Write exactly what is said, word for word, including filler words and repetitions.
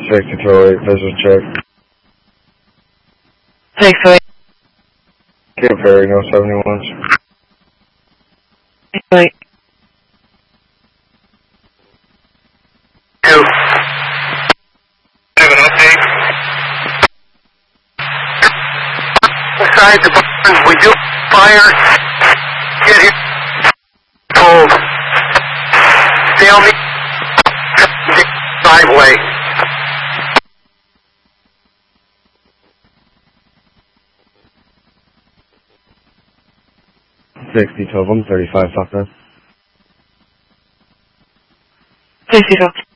sixty-two eight, visual check. sixty-two eight. Camp Ferry, no seventy-ones. Wait. Two. Have an update. Inside the barn, we do fire. Get here. Cold. Stay on the driveway. sixty-two, I'm thirty-five, fucker. sixty-two.